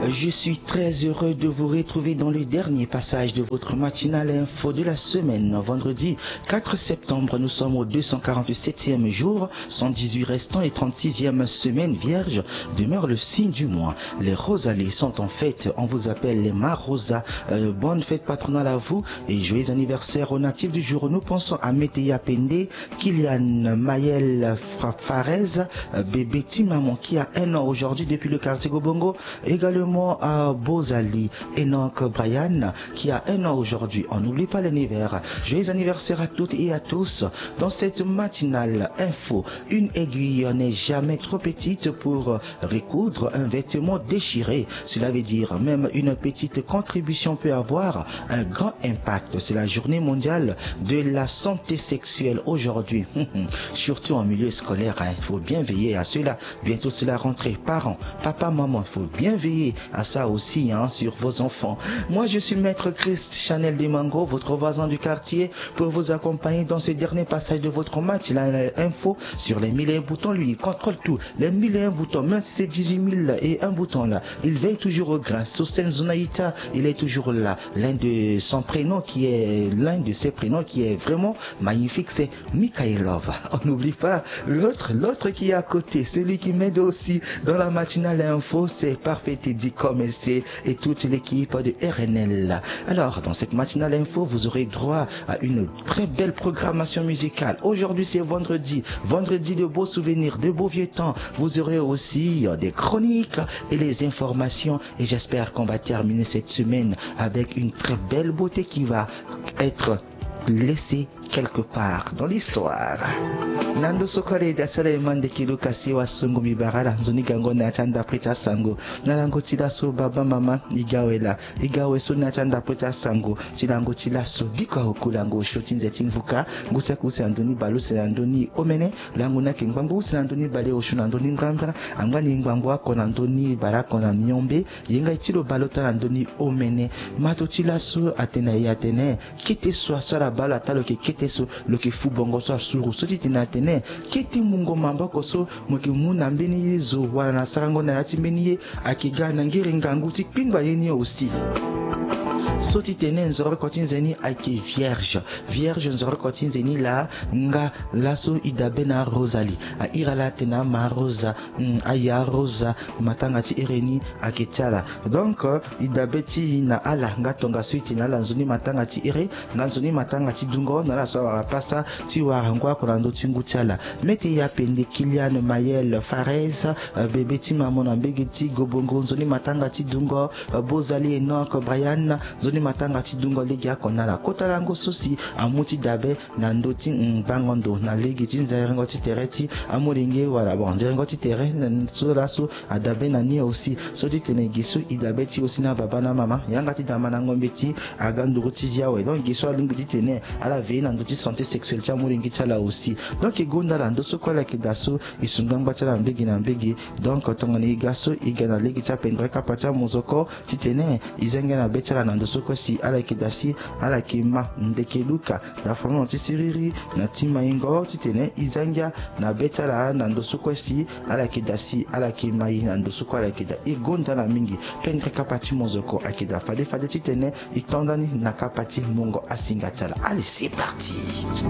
Je suis très heureux de vous retrouver dans le dernier passage de votre matinale info de la semaine. Vendredi 4 septembre, nous sommes au 247e jour, 118 restants et 36e semaine vierge. Demeure le signe du mois. Les Rosalées sont en fête. On vous appelle les Marosa. Bonne fête patronale à vous et joyeux anniversaire aux natifs du jour. Nous pensons à Météa Pendé, Kylian Mayel Farez, bébé Timamon qui a 1 an aujourd'hui depuis le quartier Gobongo. Également à Bozali, Enoch Brian qui a 1 an aujourd'hui. On n'oublie pas l'anniversaire. Joyeux anniversaire à toutes et à tous. Dans cette matinale info, une aiguille n'est jamais trop petite pour recoudre un vêtement déchiré. Cela veut dire même une petite contribution peut avoir un grand impact. C'est la journée mondiale de la santé sexuelle aujourd'hui. Surtout en milieu scolaire, il faut bien veiller à cela. Bientôt c'est la rentrée. Parents, papa, maman, il faut bien veiller à ça aussi sur vos enfants. Moi je suis maître Christ Chanel Demango, votre voisin du quartier, pour vous accompagner dans ce dernier passage de votre match. L'info sur les 1001 boutons, lui il contrôle tout. Les 1001 boutons, même si c'est 18 001 boutons là, il veille toujours au grain. Sosen Zonaïta, il est toujours là. L'un de ses prénoms qui est vraiment magnifique, c'est Mikhailov. On n'oublie pas l'autre qui est à côté, celui qui m'aide aussi dans la matinale info, c'est Parfait Teddy Comessé et toute l'équipe de RNL. Alors, dans cette matinale info, vous aurez droit à une très belle programmation musicale. Aujourd'hui, c'est vendredi de beaux souvenirs, de beaux vieux temps. Vous aurez aussi des chroniques et les informations. Et j'espère qu'on va terminer cette semaine avec une très belle beauté qui va être laissé quelque part dans l'histoire. Nando sokore da sale mande kilu kasi wa sungu mibarala nzuni gango na tanda preta sango nalango tila so baba mama igawe so na tanda preta sango tilango tila so biko okulango shotinze tinvuka ngusa kusa andoni balu se andoni omene lango na kingbango se andoni bale oshu andoni ngambra angani ngbango ako andoni barako na nyombe yenga itilo balota andoni omene mato tila so atene kite so sala bala talo ke kete so lo ke fu bongo so suru so titina atene kete mungo mamba koso moki muna mbeni zo wala na sarango na yati mbeni ye akigana ngiri ngangu ti pingba yeni aussi. Soti tene nzoro kotinzeni ake vierge nzoro kotinzeni la nga laso idabe na Rosalie a irala tena ma rosa aya rosa matanga ti ereni ake tiala donc idabe ti na ala nga tonga suite na la nzoni matanga ti ere nga nzoni matanga ti dungo na la so wa pasa ti wara ngwa kolando tingu tiala mete ya pende Kylian Mayel Farez bébé ti mamona mbege ti gobongo nzoni matanga ti dungo Bozali Enoch Brian zoni matanga ti dungo legi akona la kota lango sosi amuti dabe na ndoti bangondo na legi ti nzerengo ti tere ti amoringe wala bon nzerengo ti tere so laso adabe na ni aussi so ti tene gisu idabe ti aussi na baba na mama yanga ti dama na ngombe ti aganduru ti ziawe donc gisu alingi ti tene ala veille na ndoti santé sexuelle ti amoringi ti ala aussi donc egonda la ndo so kola ki daso isungangba ti ala mbegi na mbegi donc tongani igaso igana legi ti apendre kapa ti amuzoko ti tene izenge na be ti ala na ndo so si ala kidasi ala kima ndeke luka da famo ti siriri na ti maingo ti tene izangia na betala na ndosuko si ala kidasi ala kimai na ndosuko ala kida igonda la mingi pendre kapati mozoko akida fade ti tene itondani na kapati mungo asinga tala. Allez, c'est parti.